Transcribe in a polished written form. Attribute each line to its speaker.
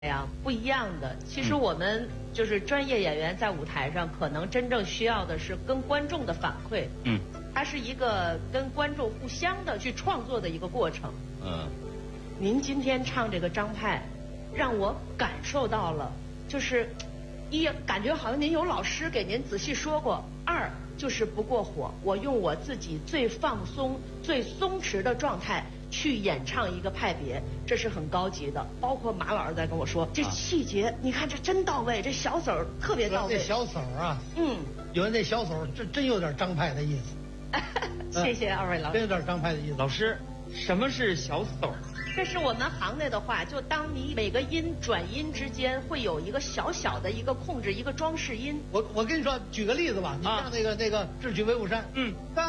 Speaker 1: 呀，不一样的。其实我们就是专业演员在舞台上，可能真正需要的是跟观众的反馈。它是一个跟观众互相的去创作的一个过程。您今天唱这个张派，让我感受到了，就是一感觉好像您有老师给您仔细说过，二就是不过火，我用我自己最放松、最松弛的状态去演唱一个派别，这是很高级的。包括马老师在跟我说，这细节，你看这真到位，这小手特别到位。
Speaker 2: 这小手啊，有人这小手真有点张派的意思。
Speaker 1: 谢谢二位老师，
Speaker 2: 真有点张派的意思。
Speaker 3: 老师，什么是小手？
Speaker 1: 这是我们行内的话，就当你每个音转音之间会有一个小小的一个控制，一个装饰音。
Speaker 2: 我跟你说，举个例子吧，你像那个智取威虎山，